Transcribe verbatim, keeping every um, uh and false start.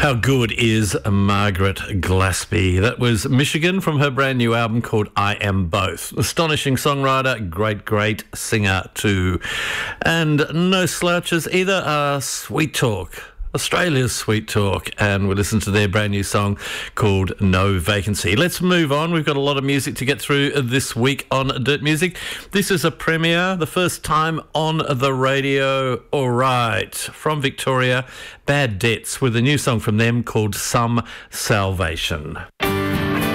How good is Margaret Glaspie? That was Michigan from her brand new album called I Am Both. Astonishing songwriter, great, great singer too. And no slouches either are Sweet Talk. Australia's Sweet Talk, and we listen to their brand new song called No Vacancy. Let's move on. We've got a lot of music to get through this week on Dirt Music. This is a premiere, the first time on the radio. All right, from Victoria, Bad Debts, with a new song from them called Some Salvation.